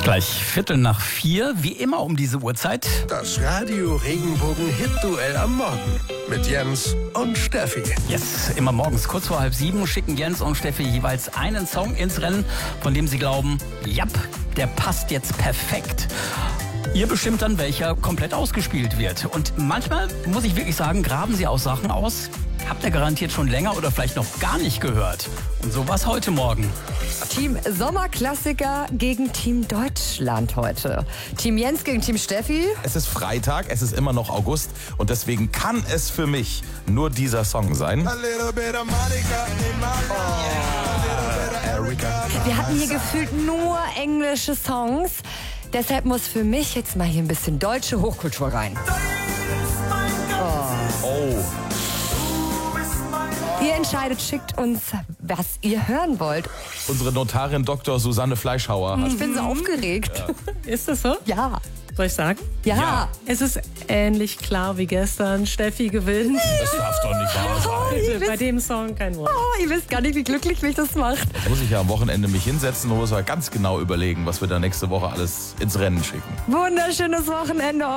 Gleich 4:15, wie immer um diese Uhrzeit. Das Radio Regenbogen Hit-Duell am Morgen mit Jens und Steffi. Yes, immer morgens kurz vor 6:30 schicken Jens und Steffi jeweils einen Song ins Rennen, von dem sie glauben, japp, der passt jetzt perfekt. Ihr bestimmt dann, welcher komplett ausgespielt wird. Und manchmal, muss ich wirklich sagen, graben sie auch Sachen aus, habt ihr garantiert schon länger oder vielleicht noch gar nicht gehört. Und so war's heute Morgen. Team Sommerklassiker gegen Team Deutschland heute. Team Jens gegen Team Steffi. Es ist Freitag, es ist immer noch August und deswegen kann es für mich nur dieser Song sein. Wir hatten hier gefühlt nur englische Songs. Deshalb muss für mich jetzt mal hier ein bisschen deutsche Hochkultur rein. Oh. Ihr entscheidet, schickt uns, was ihr hören wollt. Unsere Notarin Dr. Susanne Fleischhauer hat... Ich bin so aufgeregt. Ist das so? Ja. Soll ich sagen? Ja. Es ist ähnlich klar wie gestern. Steffi gewinnt. Das darf doch nicht wahr sein. Bitte, bei dem Song kein Wort. Oh, ihr wisst gar nicht, wie glücklich mich das macht. Da muss ich ja am Wochenende mich hinsetzen und muss mal ganz genau überlegen, was wir da nächste Woche alles ins Rennen schicken. Wunderschönes Wochenende.